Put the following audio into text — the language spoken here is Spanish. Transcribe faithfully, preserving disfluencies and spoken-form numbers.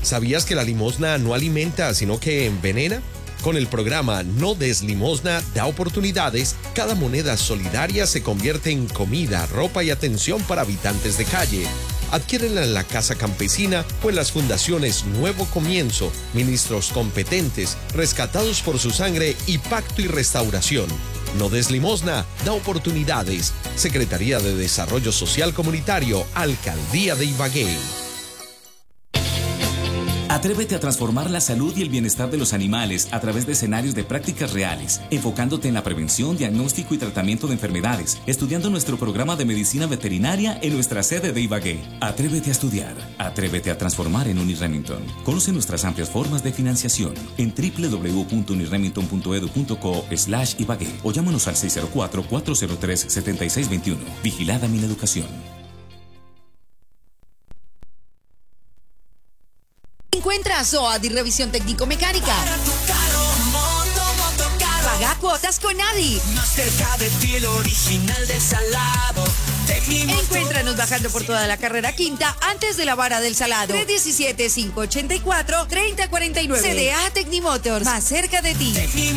¿Sabías que la limosna no alimenta, sino que envenena? Con el programa No Des Limosna da oportunidades, cada moneda solidaria se convierte en comida, ropa y atención para habitantes de calle. Adquiérenla en la Casa Campesina o en las fundaciones Nuevo Comienzo, Ministros Competentes, Rescatados por su Sangre y Pacto y Restauración. No Des Limosna da oportunidades. Secretaría de Desarrollo Social Comunitario, Alcaldía de Ibagué. Atrévete a transformar la salud y el bienestar de los animales a través de escenarios de prácticas reales, enfocándote en la prevención, diagnóstico y tratamiento de enfermedades, estudiando nuestro programa de medicina veterinaria en nuestra sede de Ibagué. Atrévete a estudiar, atrévete a transformar en Uniremington. Conoce nuestras amplias formas de financiación en doble u doble u doble u punto uniremington punto edu punto co slash Ibagué o llámanos al seis cero cuatro, cuatro cero tres, siete seis dos uno. Vigilada Mineducación. Encuentra SOAT y revisión técnico-mecánica. Paga cuotas con Adi. Más cerca de ti, el original de Salado. Encuéntranos bajando por toda la carrera quinta antes de la vara del Salado. tres uno siete, cinco ocho cuatro, tres cero cuatro nueve. C D A Tecnimotors. Más cerca de ti.